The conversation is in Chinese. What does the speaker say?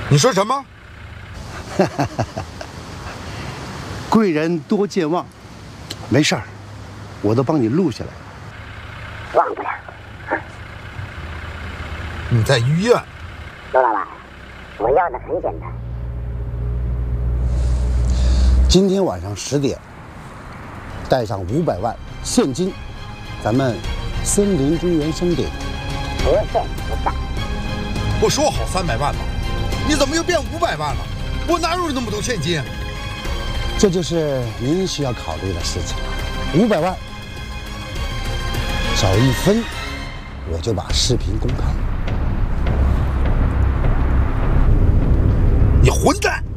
你说什么？ 贵人多健忘，没事儿，我都帮你录下来了。 忘不了。 你在医院。 周老板，我要的很简单。 今天晚上10点，带上500万现金，咱们森林公园登顶。 不见不散。 我说好300万吧，你怎么又变500万了？我哪有那么多现金？ 这就是您需要考虑的事情了。500万，少1分，我就把视频公开。 你混蛋！